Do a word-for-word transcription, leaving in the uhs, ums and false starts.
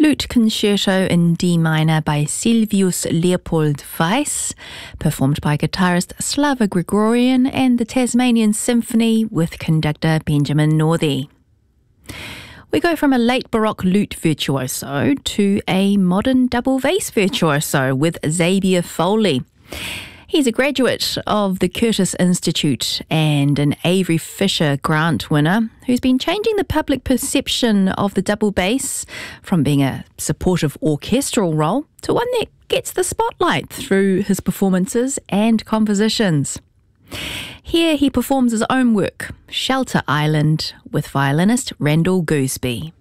Flute Concerto in D minor by Silvius Leopold Weiss, performed by guitarist Slava Grigorian, and the Tasmanian Symphony with conductor Benjamin Northey. We go from a late Baroque lute virtuoso to a modern double bass virtuoso with Xavier Foley. He's a graduate of the Curtis Institute and an Avery Fisher grant winner who's been changing the public perception of the double bass from being a supportive orchestral role to one that gets the spotlight through his performances and compositions. Here he performs his own work, Shelter Island, with violinist Randall Gooseby.